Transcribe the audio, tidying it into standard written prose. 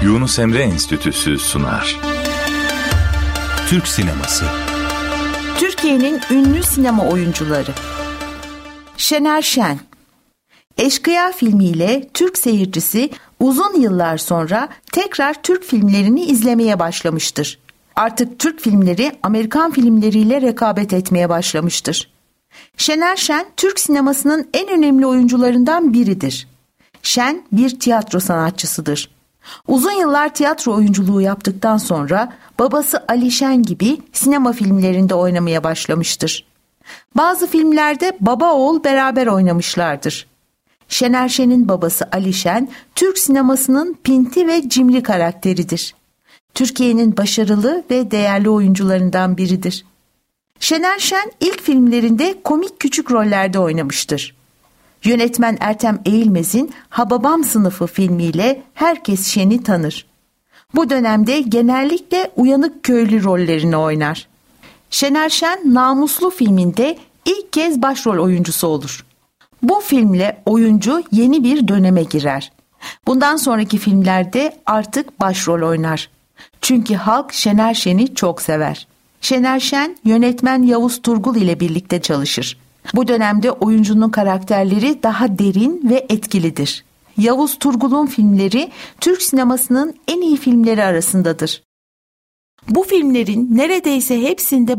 Yunus Emre Enstitüsü sunar. Türk sineması. Türkiye'nin ünlü sinema oyuncuları. Şener Şen. Eşkıya filmiyle Türk seyircisi uzun yıllar sonra tekrar Türk filmlerini izlemeye başlamıştır. Artık Türk filmleri Amerikan filmleriyle rekabet etmeye başlamıştır. Şener Şen, Türk sinemasının en önemli oyuncularından biridir. Şen bir tiyatro sanatçısıdır. Uzun yıllar tiyatro oyunculuğu yaptıktan sonra babası Ali Şen gibi sinema filmlerinde oynamaya başlamıştır. Bazı filmlerde baba oğul beraber oynamışlardır. Şener Şen'in babası Ali Şen, Türk sinemasının pinti ve cimri karakteridir. Türkiye'nin başarılı ve değerli oyuncularından biridir. Şener Şen ilk filmlerinde komik küçük rollerde oynamıştır. Yönetmen Ertem Eğilmez'in Hababam Sınıfı filmiyle herkes Şen'i tanır. Bu dönemde genellikle uyanık köylü rollerini oynar. Şener Şen Namuslu filminde ilk kez başrol oyuncusu olur. Bu filmle oyuncu yeni bir döneme girer. Bundan sonraki filmlerde artık başrol oynar. Çünkü halk Şener Şen'i çok sever. Şener Şen yönetmen Yavuz Turgul ile birlikte çalışır. Bu dönemde oyuncunun karakterleri daha derin ve etkilidir. Yavuz Turgul'un filmleri Türk sinemasının en iyi filmleri arasındadır. Bu filmlerin neredeyse hepsinde